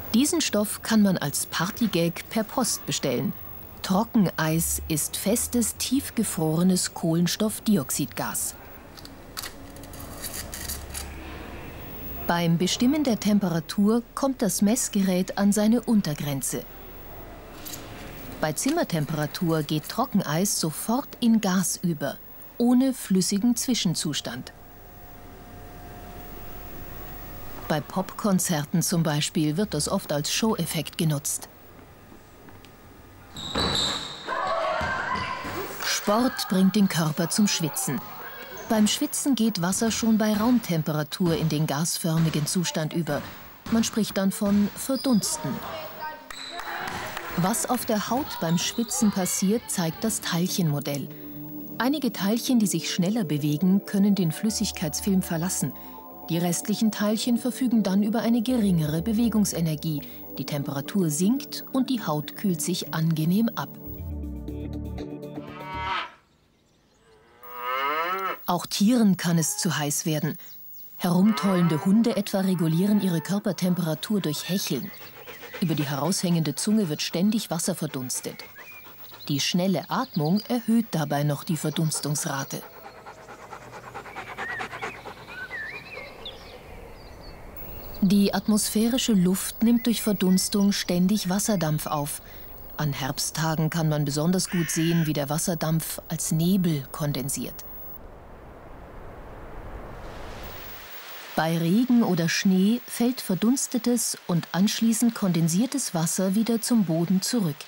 Diesen Stoff kann man als Partygag per Post bestellen. Trockeneis ist festes, tiefgefrorenes Kohlenstoffdioxidgas. Beim Bestimmen der Temperatur kommt das Messgerät an seine Untergrenze. Bei Zimmertemperatur geht Trockeneis sofort in Gas über, ohne flüssigen Zwischenzustand. Bei Popkonzerten zum Beispiel wird das oft als Show-Effekt genutzt. Sport bringt den Körper zum Schwitzen. Beim Schwitzen geht Wasser schon bei Raumtemperatur in den gasförmigen Zustand über. Man spricht dann von Verdunsten. Was auf der Haut beim Schwitzen passiert, zeigt das Teilchenmodell. Einige Teilchen, die sich schneller bewegen, können den Flüssigkeitsfilm verlassen. Die restlichen Teilchen verfügen dann über eine geringere Bewegungsenergie. Die Temperatur sinkt und die Haut kühlt sich angenehm ab. Auch Tieren kann es zu heiß werden. Herumtollende Hunde etwa regulieren ihre Körpertemperatur durch Hecheln. Über die heraushängende Zunge wird ständig Wasser verdunstet. Die schnelle Atmung erhöht dabei noch die Verdunstungsrate. Die atmosphärische Luft nimmt durch Verdunstung ständig Wasserdampf auf. An Herbsttagen kann man besonders gut sehen, wie der Wasserdampf als Nebel kondensiert. Bei Regen oder Schnee fällt verdunstetes und anschließend kondensiertes Wasser wieder zum Boden zurück.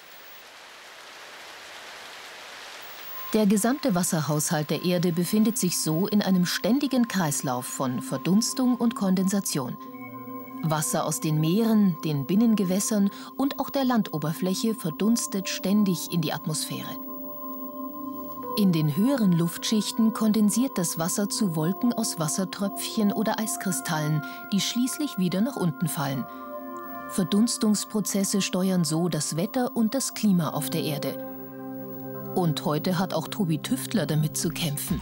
Der gesamte Wasserhaushalt der Erde befindet sich so in einem ständigen Kreislauf von Verdunstung und Kondensation. Wasser aus den Meeren, den Binnengewässern und auch der Landoberfläche verdunstet ständig in die Atmosphäre. In den höheren Luftschichten kondensiert das Wasser zu Wolken aus Wassertröpfchen oder Eiskristallen, die schließlich wieder nach unten fallen. Verdunstungsprozesse steuern so das Wetter und das Klima auf der Erde. Und heute hat auch Tobi Tüftler damit zu kämpfen.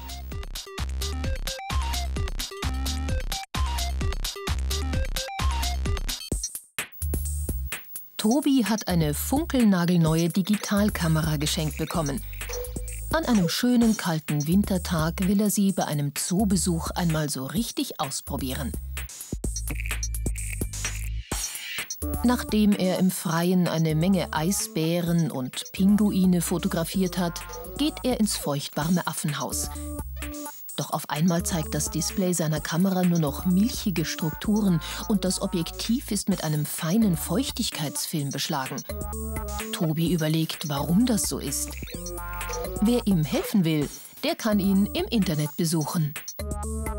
Tobi hat eine funkelnagelneue Digitalkamera geschenkt bekommen. An einem schönen, kalten Wintertag will er sie bei einem Zoobesuch einmal so richtig ausprobieren. Nachdem er im Freien eine Menge Eisbären und Pinguine fotografiert hat, geht er ins feuchtwarme Affenhaus. Doch auf einmal zeigt das Display seiner Kamera nur noch milchige Strukturen und das Objektiv ist mit einem feinen Feuchtigkeitsfilm beschlagen. Tobi überlegt, warum das so ist. Wer ihm helfen will, der kann ihn im Internet besuchen.